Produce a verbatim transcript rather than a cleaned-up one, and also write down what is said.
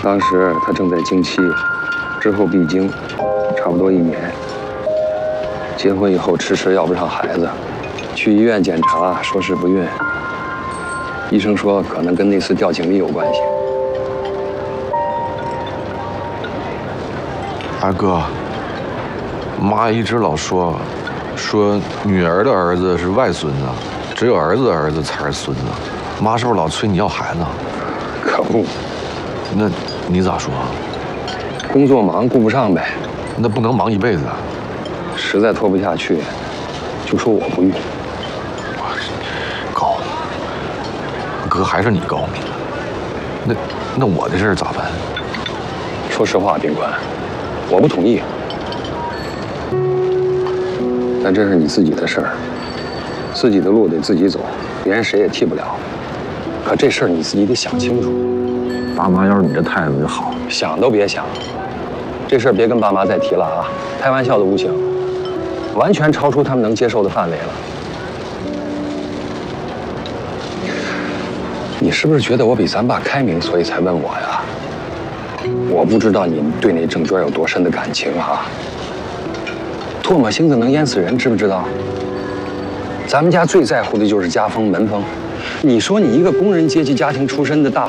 当时她正在经期，之后闭经，差不多一年。结婚以后迟迟要不上孩子，去医院检查，说是不孕。医生说可能跟那次吊井里有关系。 二哥，妈一直老说，说女儿的儿子是外孙子，只有儿子的儿子才是孙子。妈是不是老催你要孩子？ 可不。 那你咋说？ 工作忙顾不上呗。 那不能忙一辈子啊。 实在拖不下去，就说我不孕。 高，哥还是你高明。那那我的事儿咋办？ 说实话，宾官，我不同意。但这是你自己的事儿，自己的路得自己走，别人谁也替不了。可这事儿你自己得想清楚。 爸妈要是你这态度就好， 想都别想。这事儿别跟爸妈再提了啊！开玩笑的无形，完全超出他们能接受的范围了。你是不是觉得我比咱爸开明，所以才问我呀？我不知道你对那郑娟有多深的感情啊！唾沫星子能淹死人，知不知道？咱们家最在乎的就是家风门风。你说你一个工人阶级家庭出身的大